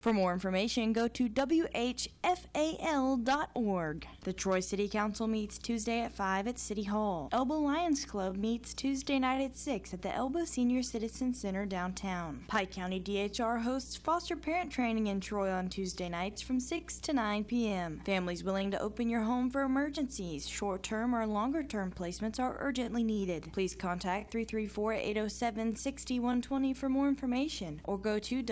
For more information, go to whfal.org. The Troy City Council meets Tuesday at 5 at City Hall. Elbow Lions Club meets Tuesday night at 6 at the Elbow Senior Citizen Center downtown. Pike County DHR hosts foster parent training in Troy on Tuesday nights from 6 to 9 p.m. Families willing to open your home for emergencies, short-term or longer-term placements are urgently needed. Please contact 334-807-6120 for more information or go to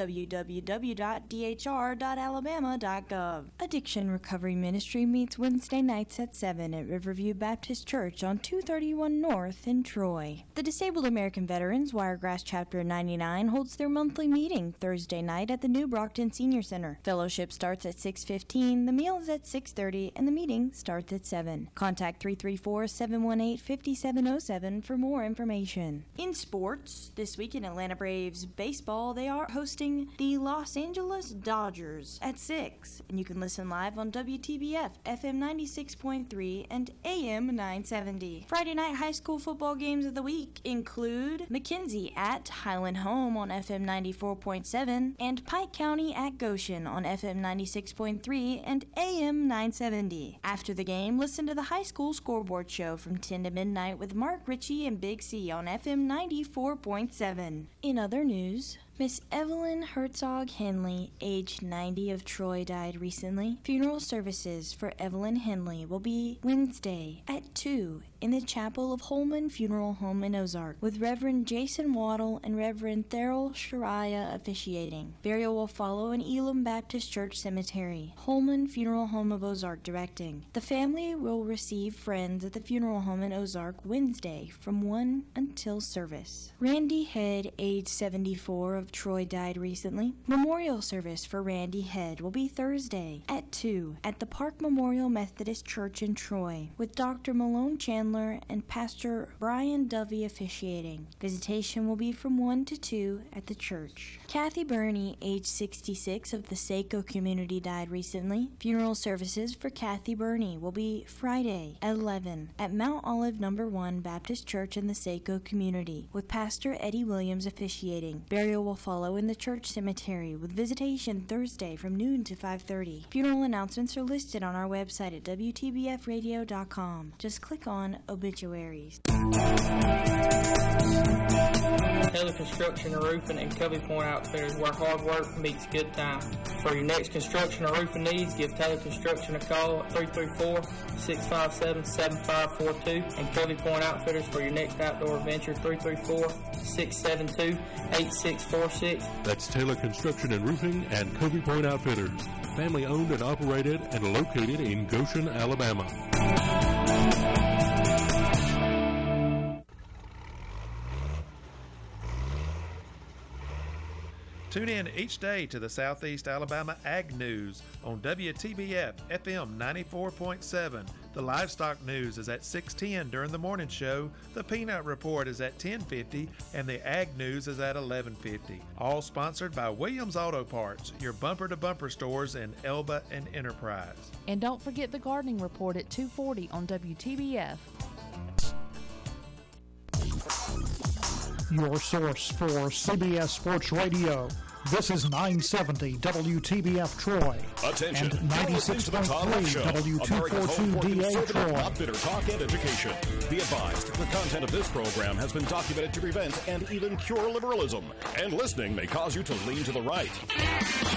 www.dhr.alabama.gov. Addiction Recovery Ministry meets Wednesday nights at 7 at Riverview Baptist Church on 231 North in Troy. The Disabled American Veterans Wiregrass Chapter 99 holds their monthly meeting Thursday night at the New Brockton Senior Center. Fellowship starts at 6:15, the meal is at 6:30, and the meeting starts at 7. Contact 334-718-5707 for more information. In sports, this week in Atlanta Braves baseball, they are hosting the Los Angeles Dodgers at 6. And you can listen live on WTBF FM 96.3 and AM 970. Friday night high school football games of the week include McKenzie at Highland Home on FM 94.7 and Pike County at Goshen on FM 96.3 and AM 970. After the game, listen to the high school scoreboard show from 10 to midnight with Mark Ritchie and Big C on FM 94.7. In other news, Miss Evelyn Herzog Henley, age 90 of Troy, died recently. Funeral services for Evelyn Henley will be Wednesday at 2 in the chapel of Holman Funeral Home in Ozark, with Reverend Jason Waddle and Reverend Therrell Shariah officiating. Burial will follow in Elam Baptist Church Cemetery, Holman Funeral Home of Ozark directing. The family will receive friends at the funeral home in Ozark Wednesday from 1 until service. Randy Head, age 74 of Troy, died recently. Memorial service for Randy Head will be Thursday at 2 at the Park Memorial Methodist Church in Troy, with Dr. Malone Chandler and Pastor Brian Dovey officiating. Visitation will be from 1 to 2 at the church. Kathy Burney, age 66 of the Saco community, died recently. Funeral services for Kathy Burney will be Friday at 11 at Mount Olive No. 1 Baptist Church in the Saco community, with Pastor Eddie Williams officiating. Burial will follow in the church cemetery, with visitation Thursday from noon to 5:30. Funeral announcements are listed on our website at WTBFradio.com. Just click on Obituaries. Taylor Construction and Roofing and Covey Point Outfitters, where hard work meets good time. For your next construction or roofing needs, give Taylor Construction a call at 334-657-7542 and Covey Point Outfitters for your next outdoor adventure, 334-672-8646. That's Taylor Construction and Roofing and Covey Point Outfitters. Family owned and operated and located in Goshen, Alabama. Tune in each day to the Southeast Alabama Ag News on WTBF FM 94.7. The Livestock News is at 6:10 during the morning show. The Peanut Report is at 10:50, and the Ag News is at 11:50. All sponsored by Williams Auto Parts, your bumper-to-bumper stores in Elba and Enterprise. And don't forget the Gardening Report at 2:40 on WTBF. Your source for CBS Sports Radio. This is 970 WTBF Troy. Attention. And 96.3 W242DA Troy. Outfitter talk and education. Be advised, the content of this program has been documented to prevent and even cure liberalism. And listening may cause you to lean to the right.